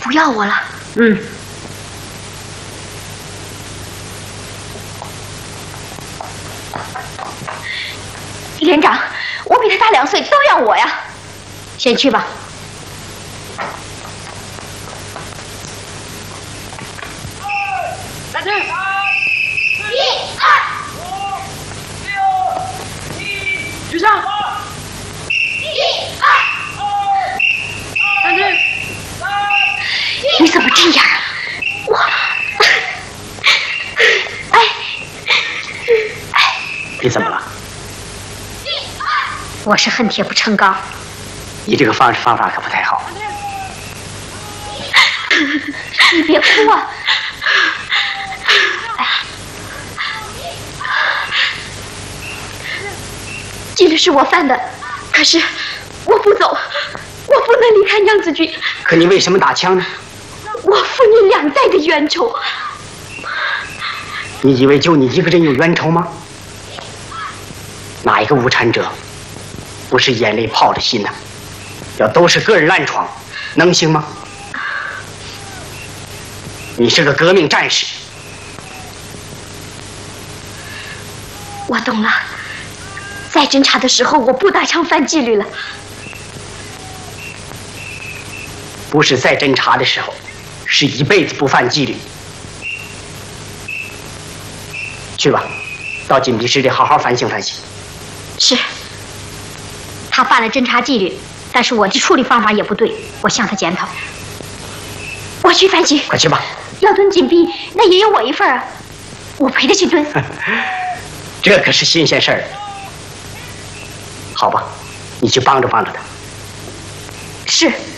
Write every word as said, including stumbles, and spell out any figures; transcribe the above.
不要我了。 嗯。 连长，我比他大两岁，都要我呀。先去吧。 站队！一二五六七，举上！一二站队！ 你怎么这样？我，哎，哎， 你怎么了？ 我是恨铁不成钢。 你这个方式方法可不太好。 你别哭啊！哎，纪律是我犯的，可是我不走，我不能离开娘子军。 可你为什么打枪呢？ 我负你两代的冤仇。 你以为就你一个人有冤仇吗？哪一个无产者不是眼泪泡着心呢？要都是个人烂闯，能行吗？你是个革命战士。 我懂了，在侦查的时候我不打枪犯纪律了。 不是在侦查的时候，是一辈子不犯纪律。去吧，到禁闭室里好好反省反省。 是。他犯了侦查纪律，但是我的处理方法也不对，我向他检讨。我去反省。 快去吧。 要蹲禁闭，那也有我一份啊，我陪他去蹲。 这可是新鲜事儿。好吧，你去帮着帮着他。 是。